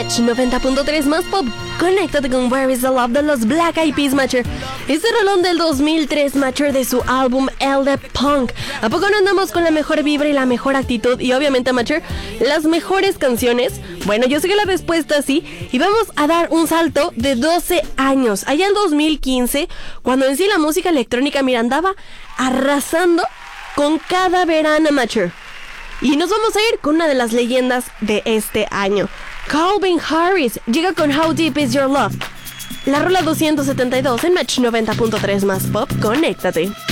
Match 90.3 más pop. Conéctate con Where is the Love de los Black Eyed Peas, Matcher. Este rolón del 2003, Matcher, de su álbum El de Punk. ¿A poco no andamos con la mejor vibra y la mejor actitud? Y obviamente, Matcher, las mejores canciones. Bueno, yo sé que la respuesta sí. Y vamos a dar un salto de 12 años. Allá en 2015, cuando en sí la música electrónica, mira, andaba arrasando con cada verano, Matcher. Y nos vamos a ir con una de las leyendas de este año. Calvin Harris llega con How Deep Is Your Love. La rola 272 en Match 90.3 más pop. Conéctate.